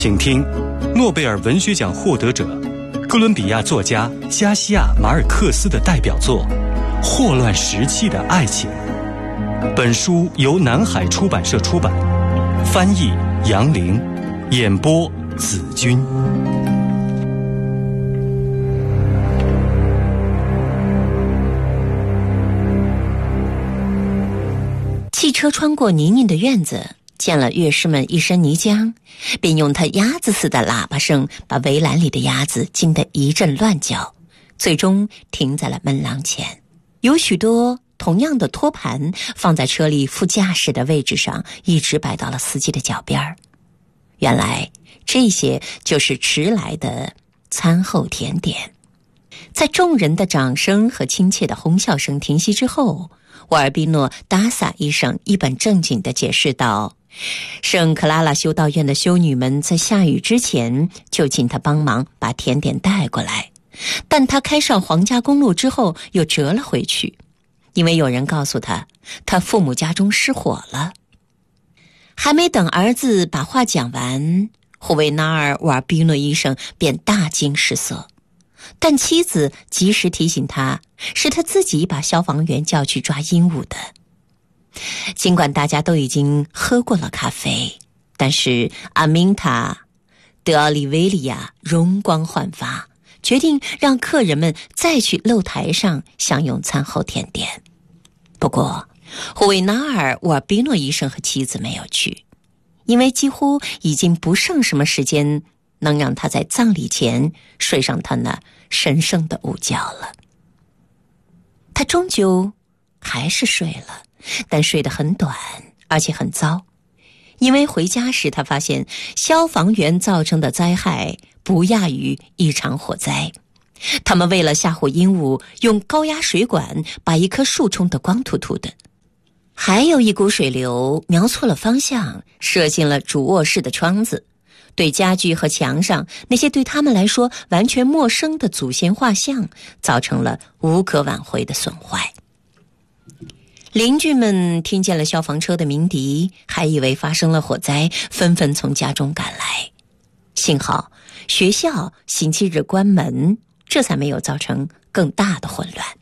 请听诺贝尔文学奖获得者哥伦比亚作家加西亚·马尔克斯的代表作《霍乱时期的爱情》。本书由南海出版社出版，翻译杨玲，演播子君。 汽车穿过泥泞的院子，见了乐师们一身泥浆，便用他鸭子似的喇叭声把围栏里的鸭子惊得一阵乱叫，最终停在了门廊前。有许多同样的托盘放在车里副驾驶的位置上，一直摆到了司机的脚边。原来这些就是迟来的餐后甜点。在众人的掌声和亲切的哄笑声停息之后，沃尔比诺·达萨医生一本正经地解释道，圣克拉拉修道院的修女们在下雨之前就请他帮忙把甜点带过来，但他开上皇家公路之后又折了回去，因为有人告诉他，他父母家中失火了。还没等儿子把话讲完，胡维纳尔·沃尔比诺医生便大惊失色，但妻子及时提醒他，是他自己把消防员叫去抓鹦鹉的。尽管大家都已经喝过了咖啡，但是阿明塔·德奥利维利亚容光焕发，决定让客人们再去露台上享用餐后甜点。不过胡维纳尔·沃尔比诺医生和妻子没有去，因为几乎已经不剩什么时间能让他在葬礼前睡上他那神圣的午觉了。他终究还是睡了，但睡得很短，而且很糟。因为回家时他发现消防员造成的灾害不亚于一场火灾。他们为了吓唬鹦鹉，用高压水管把一棵树冲得光秃秃的。还有一股水流瞄错了方向，射进了主卧室的窗子，对家具和墙上那些对他们来说完全陌生的祖先画像造成了无可挽回的损坏。邻居们听见了消防车的鸣笛，还以为发生了火灾，纷纷从家中赶来。幸好学校星期日关门，这才没有造成更大的混乱。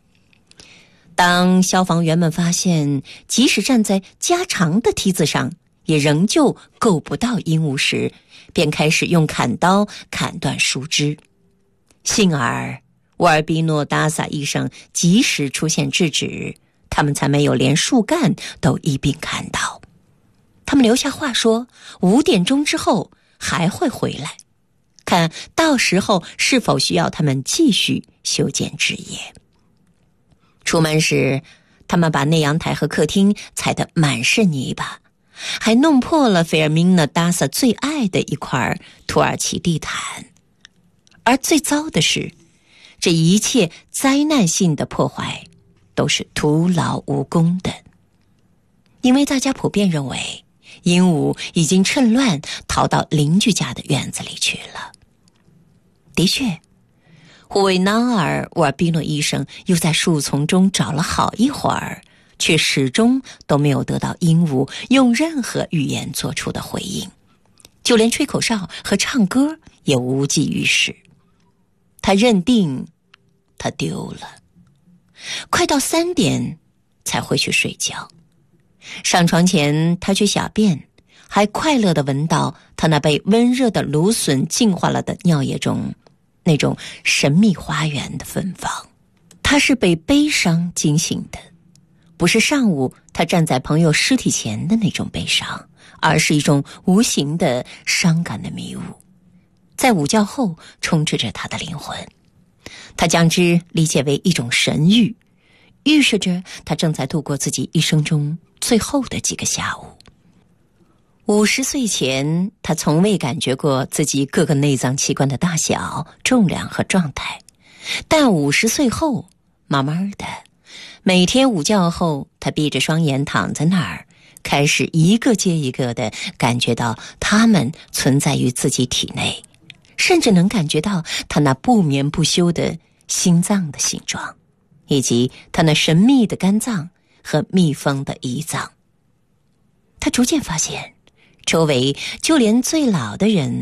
当消防员们发现即使站在加长的梯子上也仍旧够不到鹦鹉时，便开始用砍刀砍断树枝。幸而沃尔比诺·达萨医生及时出现制止，他们才没有连树干都一并砍倒。他们留下话说5点钟之后还会回来，看到时候是否需要他们继续修建枝叶。出门时，他们把内阳台和客厅踩得满是泥巴，还弄破了菲尔明娜·达萨最爱的一块土耳其地毯。而最糟的是，这一切灾难性的破坏都是徒劳无功的，因为大家普遍认为鹦鹉已经趁乱逃到邻居家的院子里去了。的确，胡维纳尔·沃尔比诺医生又在树丛中找了好一会儿，却始终都没有得到鹦鹉用任何语言做出的回应，就连吹口哨和唱歌也无济于事。他认定他丢了，快到3点才回去睡觉。上床前他去小便，还快乐地闻到他那被温热的芦笋净化了的尿液中那种神秘花园的芬芳。他是被悲伤惊醒的，不是上午他站在朋友尸体前的那种悲伤，而是一种无形的伤感的迷雾，在午觉后充斥着他的灵魂。他将之理解为一种神谕，预示着他正在度过自己一生中最后的几个下午。50岁前，他从未感觉过自己各个内脏器官的大小、重量和状态，但50岁后，慢慢的，每天午觉后，他闭着双眼躺在那儿，开始一个接一个的感觉到它们存在于自己体内，甚至能感觉到他那不眠不休的心脏的形状，以及他那神秘的肝脏和密封的胰脏。他逐渐发现， 周围就连最老的人